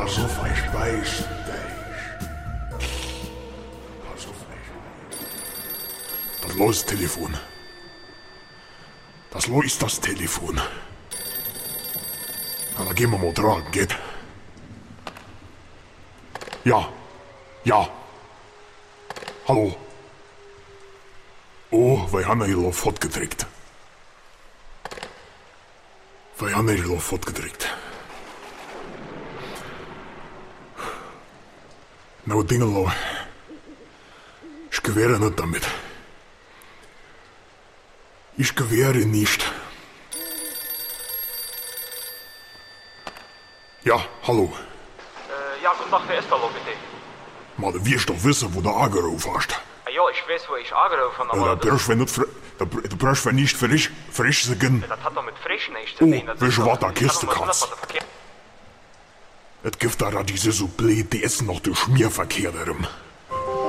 Pass auf, ich weiß dich. Pass auf, das los Telefon. Das ist das Telefon. Na, da gehen wir mal dran, geht. Ja. Ja. Hallo. Oh, wir haben hier auf Hot gedrückt. Wir haben hier auf Hot gedrückt. Nou, Dingelo. Ich gewähre nicht damit. Ich gewähre nicht. Ja, hallo. Ja, guten Tag, wer ist da, bitte? Maar du wirst doch wissen, wo du angerufen hast. Ja, ich weiß, wo ich angerufen habe. Da brauchst du nicht frisch sagen. Das hat doch mit frisch nichts zu tun. Oh, weißt du was, da Kiste kannst. Es gibt da diese so blöd, die essen noch den Schmierverkehr darum.